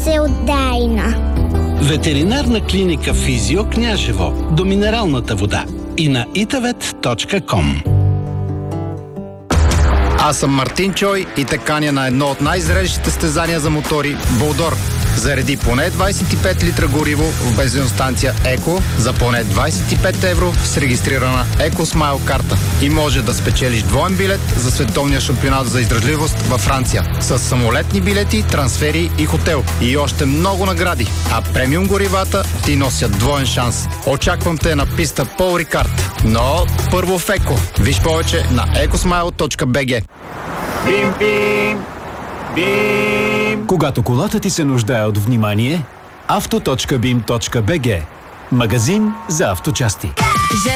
Всеотдайна. Ветеринарна клиника Физио Княжево до минералната вода и на itavet.com. Аз съм Мартин Чой и те каня на едно от най-зрелищите състезания за мотори – Булдор. Зареди поне 25 литра гориво в бензиностанция Еко за поне 25 евро с регистрирана EcoSmile карта. И може да спечелиш двоен билет за световния шампионат за издръжливост във Франция. С самолетни билети, трансфери и хотел. И още много награди. А премиум горивата ти носят двоен шанс. Очаквам те на писта Пол Рикард. Но първо в Еко. Виж повече на ecosmile.bg. Бим, бим, бим. Когато колата ти се нуждае от внимание, auto.bim.bg. Магазин за авточасти.